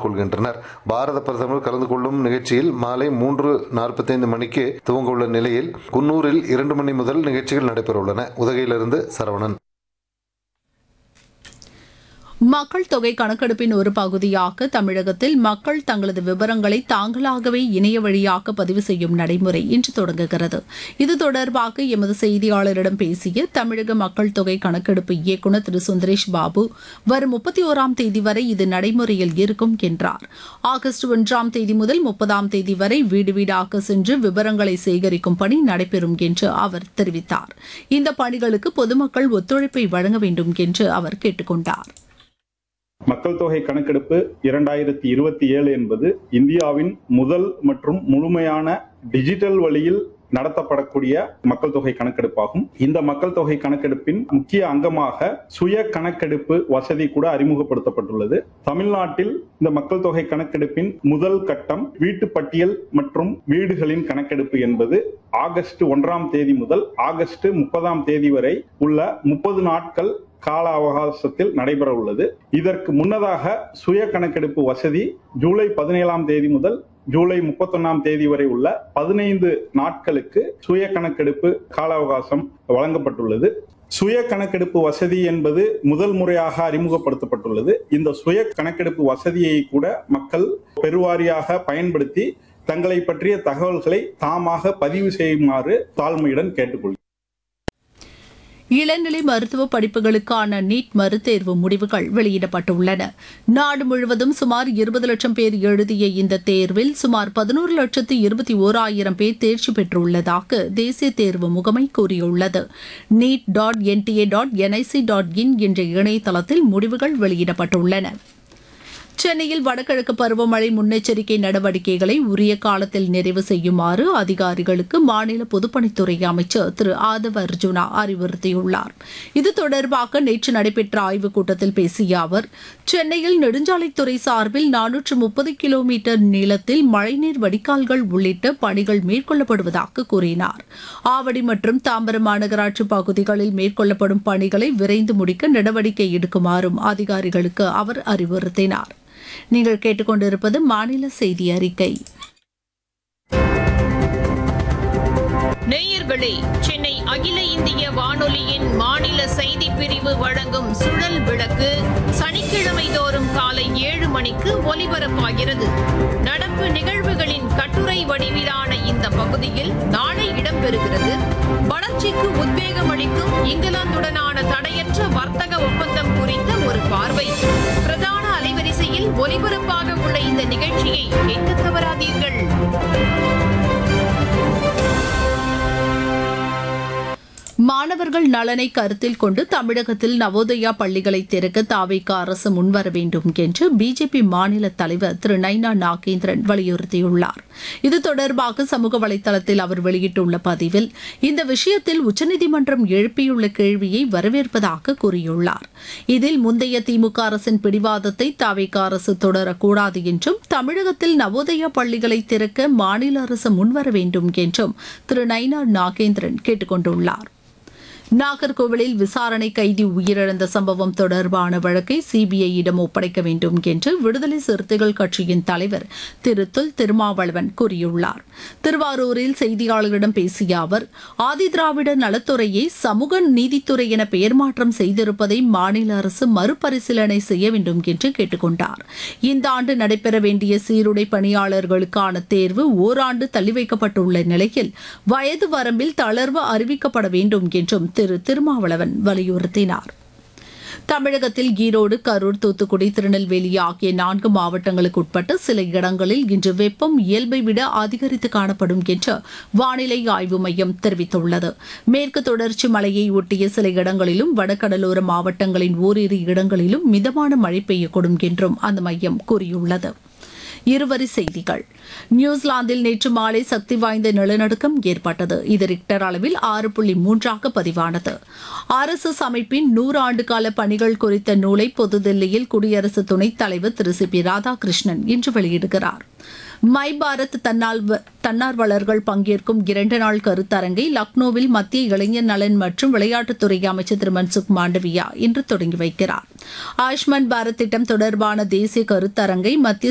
கொள்கின்றனர். பாரத பிரதமர் கலந்து கொள்ளும் நிகழ்ச்சியில் மாலை 3:45 மணிக்கு துவங்க உள்ள நிலையில் குன்னூரில் 2 மணி முதல் நிகழ்ச்சிகள் நடைபெற உள்ளன. உதகையிலிருந்து சரவணன். மக்கள் தொகை கணக்கெடுப்பின் ஒரு பகுதியாக தமிழகத்தில் மக்கள் தங்களது விவரங்களை தாங்களாகவே இணைய வழியாக பதிவு செய்யும் நடைமுறை இன்று தொடங்குகிறது. இது தொடர்பாக எமது செய்தியாளரிடம் பேசிய தமிழக மக்கள் தொகை கணக்கெடுப்பு இயக்குநர் திரு சுந்தரேஷ் பாபு, வரும் 31ஆம் தேதி வரை இது நடைமுறையில் இருக்கும் என்றார். ஆகஸ்ட் 1ஆம் தேதி முதல் 30ஆம் தேதி வரை வீடு வீடாக சென்று விவரங்களை சேகரிக்கும் பணி நடைபெறும் என்று அவர் தெரிவித்தார். இந்த பணிகளுக்கு பொதுமக்கள் ஒத்துழைப்பை வழங்க வேண்டும் என்று அவர் கேட்டுக் கொண்டார். மக்கள் தொகை கணக்கெடுப்பு 2027 என்பது இந்தியாவின் முதல் மற்றும் முழுமையான டிஜிட்டல் வழியில் நடத்தப்படக்கூடிய மக்கள் தொகை கணக்கெடுப்பாகும். இந்த மக்கள் தொகை கணக்கெடுப்பின் முக்கிய அங்கமாக சுய கணக்கெடுப்பு வசதி கூட அறிமுகப்படுத்தப்பட்டுள்ளது. தமிழ்நாட்டில் இந்த மக்கள் தொகை கணக்கெடுப்பின் முதல் கட்டம் வீட்டு பட்டியல் மற்றும் வீடுகளின் கணக்கெடுப்பு என்பது ஆகஸ்ட் 1ஆம் தேதி முதல் ஆகஸ்ட் 30ஆம் தேதி வரை உள்ள 30 நாட்கள் கால அவகாசத்தில் நடைபெற உள்ளது. இதற்கு முன்னதாக சுய கணக்கெடுப்பு வசதி ஜூலை 17ஆம் தேதி முதல் ஜூலை 31ஆம் தேதி வரை உள்ள 15 நாட்களுக்கு சுய கணக்கெடுப்பு கால அவகாசம் வழங்கப்பட்டுள்ளது. சுய கணக்கெடுப்பு வசதி என்பது முதல் முறையாக அறிமுகப்படுத்தப்பட்டுள்ளது. இந்த சுய கணக்கெடுப்பு வசதியை கூட மக்கள் பெருவாரியாக பயன்படுத்தி தங்களை பற்றிய தகவல்களை தாமாக பதிவு செய்யுமாறு தாழ்மையுடன் கேட்டுக்கொள்கிறேன். இளநிலை மருத்துவ படிப்புகளுக்கான நீட் மறுதேர்வு முடிவுகள் வெளியிடப்பட்டுள்ளன. நாடு முழுவதும் சுமார் 20 லட்சம் பேர் எழுதிய இந்த தேர்வில் சுமார் 11,21,000 பேர் தேர்ச்சி பெற்றுள்ளதாக தேசிய தேர்வு முகமை கூறியுள்ளது. neet.nta.nic.in என்ற இணையதளத்தில் முடிவுகள் வெளியிடப்பட்டுள்ளன. சென்னையில் வடகிழக்கு பருவமழை முன்னெச்சரிக்கை நடவடிக்கைகளை உரிய காலத்தில் நிறைவு செய்யுமாறு அதிகாரிகளுக்கு மாநில பொதுப்பணித்துறை அமைச்சர் திரு ஆதவ அர்ஜுனா அறிவுறுத்தியுள்ளார். இது தொடர்பாக நேற்று நடைபெற்ற ஆய்வுக் கூட்டத்தில் பேசிய அவர், சென்னையில் நெடுஞ்சாலைத்துறை சார்பில் 430 கிலோமீட்டர் நீளத்தில் மழைநீர் வடிகால்கள் உள்ளிட்ட பணிகள் மேற்கொள்ளப்படுவதாக கூறினார். ஆவடி மற்றும் தாம்பரம் மாநகராட்சி பகுதிகளில் மேற்கொள்ளப்படும் பணிகளை விரைந்து முடிக்க நடவடிக்கை எடுக்குமாறும் அதிகாரிகளுக்கு அவர் அறிவுறுத்தினார். நீங்கள் கேட்டுக்கொண்டிருப்பது மாநில செய்தி அறிக்கை. நேயர்களே, சென்னை அகில இந்திய வானொலியின் மாநில செய்தி பிரிவு வழங்கும் சுழல் விளக்கு சனிக்கிழமை தோறும் காலை 7 மணிக்கு ஒலிபரப்பாகிறது. நடப்பு நிகழ்வுகளின் கட்டுரை வடிவிலான இந்த பகுதியில் நாளை இடம்பெறுகிறது. வளர்ச்சிக்கு உத்வேகம் அளிக்கும் இங்கிலாந்துடனான தடையற்ற வர்த்தக ஒப்பந்தம் குறித்த ஒரு பார்வை. பிரதான அலைவரிசையில் ஒலிபரப்பாக உள்ள இந்த நிகழ்ச்சியை கேட்க தவறாதீர்கள். மாணவர்கள் நலனை கருத்தில் கொண்டு தமிழகத்தில் நவோதயா பள்ளிகளை திறக்க தாவேக அரசு முன்வர வேண்டும் என்று பிஜேபி மாநில தலைவர் திரு நைனா நாகேந்திரன் வலியுறுத்தியுள்ளார். இது தொடர்பாக சமூக வலைதளத்தில் அவர் வெளியிட்டுள்ள பதிவில், இந்த விஷயத்தில் உச்சநீதிமன்றம் எழுப்பியுள்ள கேள்வியை வரவேற்பதாக கூறியுள்ளார். இதில் முந்தைய திமுக அரசின் பிடிவாதத்தை தாவேக அரசு தொடரக்கூடாது என்றும் தமிழகத்தில் நவோதயா பள்ளிகளை திறக்க மாநில அரசு முன்வர வேண்டும் என்றும் திரு நைனா நாகேந்திரன் கேட்டுக் கொண்டுள்ளார். நாகர்கோவிலில் விசாரணை கைதி உயிரிழந்த சம்பவம் தொடர்பான வழக்கை சிபிஐயிடம் ஒப்படைக்க வேண்டும் என்று விடுதலை சிறுத்தைகள் கட்சியின் தலைவர் திரு தொல் திருமாவளவன் கூறியுள்ளார். திருவாரூரில் செய்தியாளர்களிடம் பேசிய அவர், ஆதிதிராவிட நலத்துறையை சமூக நீதித்துறை என பெயர் மாற்றம் செய்திருப்பதை மாநில அரசு மறுபரிசீலனை செய்ய வேண்டும் என்று கேட்டுக் கொண்டார். இந்த ஆண்டு நடைபெற வேண்டிய சீருடை பணியாளர்களுக்கான தேர்வு ஓராண்டு தள்ளி வைக்கப்பட்டுள்ள நிலையில் வயது வரம்பில் தளர்வு அறிவிக்கப்பட வேண்டும் என்றும் திரு திருமாவளவன் வலியுறுத்தினார். தமிழகத்தில் ஈரோடு, கரூர், தூத்துக்குடி, திருநெல்வேலி ஆகிய 4 மாவட்டங்களுக்கு உட்பட்ட சில இடங்களில் இன்று வெப்பம் இயல்பை விட அதிகரித்து காணப்படும் என்று வானிலை ஆய்வு மையம் தெரிவித்துள்ளது. மேற்கு தொடர்ச்சி மலையை ஒட்டிய சில இடங்களிலும் வடகடலோர மாவட்டங்களின் ஓரிரு இடங்களிலும் மிதமான மழை பெய்யக்கூடும் என்றும் அந்த மையம் கூறியுள்ளது. இருவரி செய்திகள். நியூசிலாந்தில் நேற்று மாலை சக்தி வாய்ந்த நிலநடுக்கம் ஏற்பட்டது. இது ரிக்டர் அளவில் 6.3 பதிவானது. RSS அமைப்பின் 100 ஆண்டுகால பணிகள் குறித்த நூலை புதுதில்லியில் குடியரசு துணைத் தலைவர் திரு சி பி ராதாகிருஷ்ணன் இன்று வெளியிடுகிறார். மை பாரத் தன்னார்வலர்கள் பங்கேற்கும் 2 நாள் கருத்தரங்கை லக்னோவில் மத்திய இளைஞர் நலன் மற்றும் விளையாட்டுத்துறை அமைச்சர் திரு மன்சுக் மாண்டவியா இன்று தொடங்கி வைக்கிறார். ஆயுஷ்மான் பாரத் திட்டம் தொடர்பான தேசிய கருத்தரங்கை மத்திய